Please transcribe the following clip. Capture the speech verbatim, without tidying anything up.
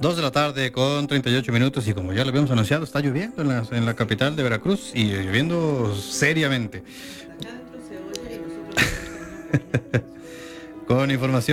Dos de la tarde con treinta y ocho minutos y como ya lo habíamos anunciado, está lloviendo en la, en la capital de Veracruz y lloviendo seriamente. Con información